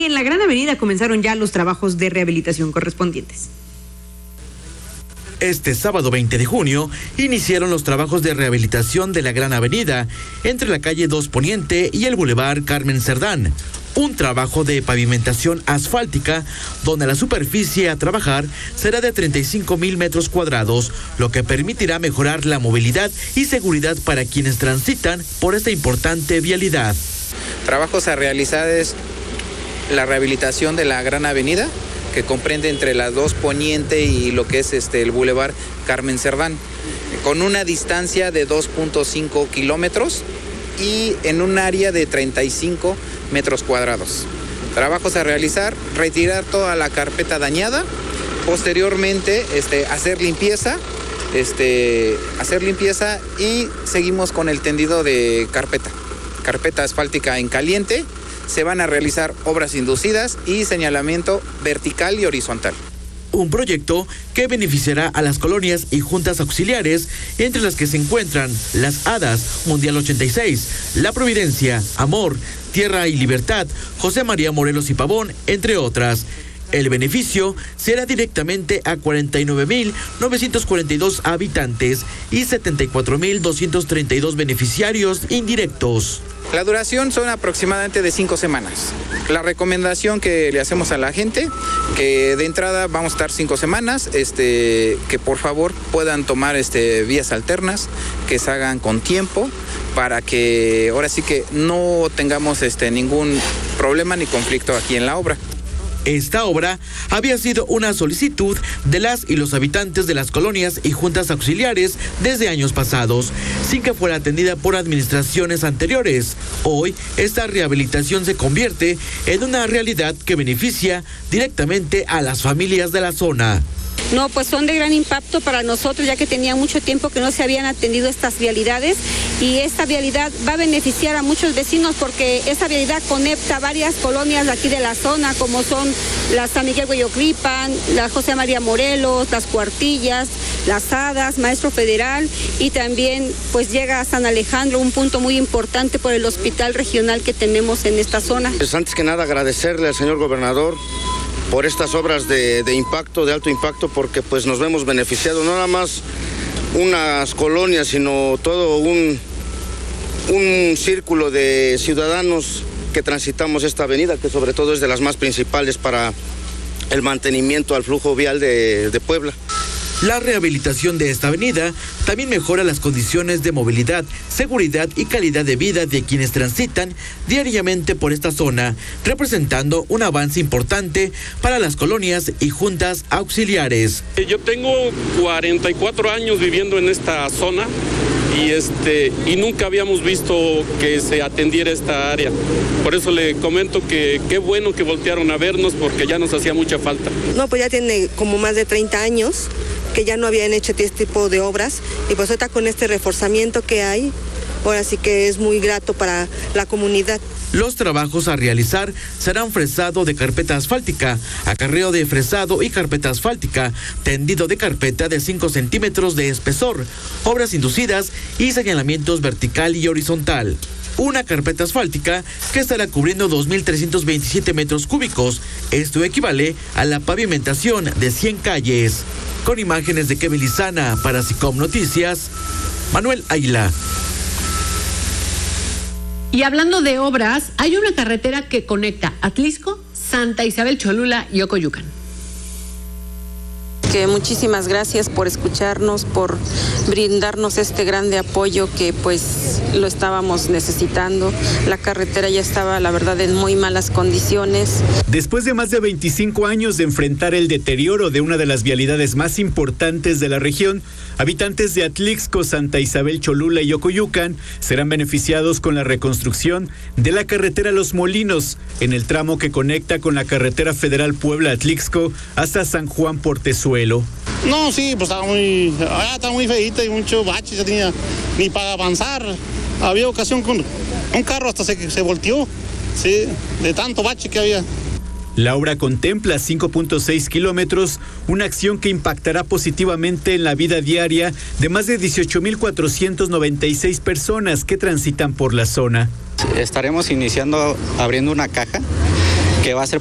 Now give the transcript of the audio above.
En la Gran Avenida comenzaron ya los trabajos de rehabilitación correspondientes. Este sábado 20 de junio iniciaron los trabajos de rehabilitación de la Gran Avenida entre la calle 2 Poniente y el Boulevard Carmen Cerdán. Un trabajo de pavimentación asfáltica donde la superficie a trabajar será de 35,000 metros cuadrados, lo que permitirá mejorar la movilidad y seguridad para quienes transitan por esta importante vialidad. Trabajos a realizar es la rehabilitación de la Gran Avenida, que comprende entre la 2 Poniente y lo que es el Boulevard Carmen Cerdán, con una distancia de 2.5 kilómetros y en un área de 35 metros cuadrados. Trabajos a realizar: retirar toda la carpeta dañada, posteriormente hacer limpieza y seguimos con el tendido de carpeta asfáltica en caliente. Se van a realizar obras inducidas y señalamiento vertical y horizontal. Un proyecto que beneficiará a las colonias y juntas auxiliares, entre las que se encuentran Las Hadas, Mundial 86, La Providencia, Amor, Tierra y Libertad, José María Morelos y Pavón, entre otras. El beneficio será directamente a 49,942 habitantes y 74,232 beneficiarios indirectos. La duración son aproximadamente de 5 semanas. La recomendación que le hacemos a la gente, que de entrada vamos a estar 5 semanas, que por favor puedan tomar vías alternas, que se hagan con tiempo, para que ahora sí que no tengamos ningún problema ni conflicto aquí en la obra. Esta obra había sido una solicitud de las y los habitantes de las colonias y juntas auxiliares desde años pasados, sin que fuera atendida por administraciones anteriores. Hoy, esta rehabilitación se convierte en una realidad que beneficia directamente a las familias de la zona. No, pues son de gran impacto para nosotros, ya que tenía mucho tiempo que no se habían atendido estas vialidades, y esta vialidad va a beneficiar a muchos vecinos porque esta vialidad conecta varias colonias de aquí de la zona, como son la San Miguel Hueyoclipan, la José María Morelos, las Cuartillas, Las Hadas, Maestro Federal, y también pues llega a San Alejandro, un punto muy importante por el hospital regional que tenemos en esta zona. Pues antes que nada agradecerle al señor gobernador por estas obras de impacto, de alto impacto, porque pues nos vemos beneficiados, no nada más unas colonias, sino todo un círculo de ciudadanos que transitamos esta avenida, que sobre todo es de las más principales para el mantenimiento al flujo vial de Puebla. La rehabilitación de esta avenida también mejora las condiciones de movilidad, seguridad y calidad de vida de quienes transitan diariamente por esta zona, representando un avance importante para las colonias y juntas auxiliares. Yo tengo 44 años viviendo en esta zona y nunca habíamos visto que se atendiera esta área. Por eso le comento que qué bueno que voltearon a vernos, porque ya nos hacía mucha falta. No, pues ya tiene como más de 30 años que ya no habían hecho este tipo de obras, y pues ahorita con este reforzamiento que hay, ahora sí que es muy grato para la comunidad. Los trabajos a realizar serán fresado de carpeta asfáltica, acarreo de fresado y carpeta asfáltica, tendido de carpeta de 5 centímetros de espesor, obras inducidas y señalamientos vertical y horizontal. Una carpeta asfáltica que estará cubriendo 2,327 metros cúbicos. Esto equivale a la pavimentación de 100 calles. Con imágenes de Kevin Lizana para SICOM Noticias, Manuel Aguilar. Y hablando de obras, hay una carretera que conecta Atlixco, Santa Isabel Cholula y Ocoyucan. Que muchísimas gracias por escucharnos, por brindarnos este grande apoyo que pues lo estábamos necesitando. La carretera ya estaba, la verdad, en muy malas condiciones. Después de más de 25 años de enfrentar el deterioro de una de las vialidades más importantes de la región, habitantes de Atlixco, Santa Isabel Cholula y Ocoyucan serán beneficiados con la reconstrucción de la carretera Los Molinos, en el tramo que conecta con la carretera federal Puebla-Atlixco hasta San Juan Portezuelo. No, sí, pues estaba muy feíta y mucho bache, ya tenía ni para avanzar. Había ocasión con un carro hasta se volteó, sí, de tanto bache que había. La obra contempla 5.6 kilómetros, una acción que impactará positivamente en la vida diaria de más de 18,496 personas que transitan por la zona. Estaremos iniciando abriendo una caja que va a ser